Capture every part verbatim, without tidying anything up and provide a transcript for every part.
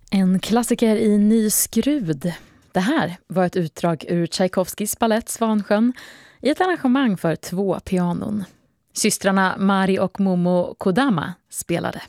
En klassiker i ny skrud. Det här var ett utdrag ur Tchaikovskys ballett Svansjön i ett arrangemang för två pianon. Systrarna Mari och Momo Kodama spelade.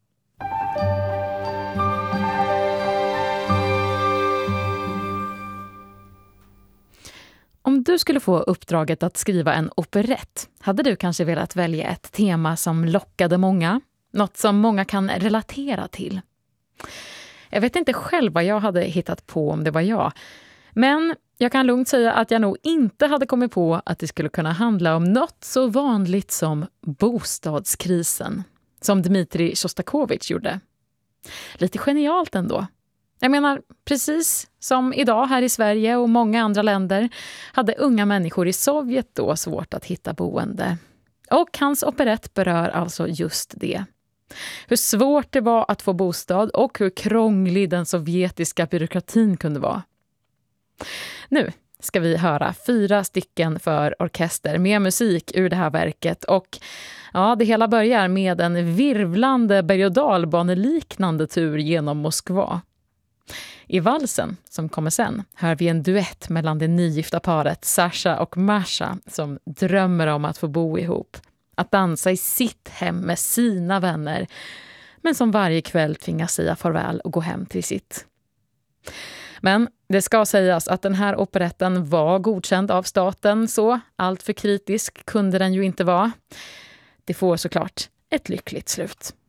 Om du skulle få uppdraget att skriva en operett, hade du kanske velat välja ett tema som lockade många? Något som många kan relatera till? Jag vet inte själv vad jag hade hittat på om det var jag. Men jag kan lugnt säga att jag nog inte hade kommit på att det skulle kunna handla om något så vanligt som bostadskrisen. Som Dmitrij Shostakovich gjorde. Lite genialt ändå. Jag menar, precis som idag här i Sverige och många andra länder hade unga människor i Sovjet då svårt att hitta boende. Och hans operett berör alltså just det. Hur svårt det var att få bostad och hur krånglig den sovjetiska byråkratin kunde vara. Nu ska vi höra fyra stycken för orkester med musik ur det här verket och ja, det hela börjar med en virvlande berg- och dalbaneliknande tur genom Moskva. I valsen som kommer sen hör vi en duett mellan det nygifta paret Sasha och Masha som drömmer om att få bo ihop. Att dansa i sitt hem med sina vänner, men som varje kväll tvingas säga farväl och gå hem till sitt. Men det ska sägas att den här operetten var godkänd av staten, så allt för kritisk kunde den ju inte vara. Det får såklart ett lyckligt slut.